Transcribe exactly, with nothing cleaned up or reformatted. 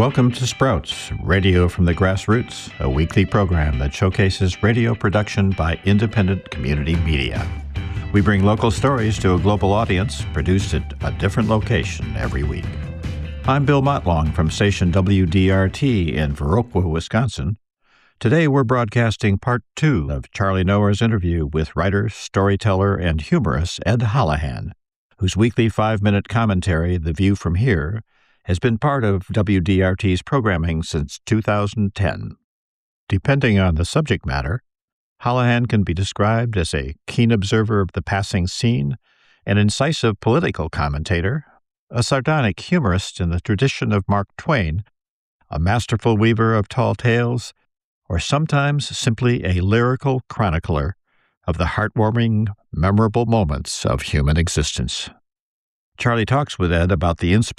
Welcome to Sprouts, Radio from the Grassroots, a weekly program that showcases radio production by independent community media. We bring local stories to a global audience, produced at a different location every week. I'm Bill Motlong from station W D R T in Viroqua, Wisconsin. Today we're broadcasting part two of Charlie Noer's interview with writer, storyteller, and humorist Ed Holohan, whose weekly five-minute commentary, The View from Here, has been part of W D R T's programming since two thousand ten. Depending on the subject matter, Holohan can be described as a keen observer of the passing scene, an incisive political commentator, a sardonic humorist in the tradition of Mark Twain, a masterful weaver of tall tales, or sometimes simply a lyrical chronicler of the heartwarming, memorable moments of human existence. Charlie talks with Ed about the inspiration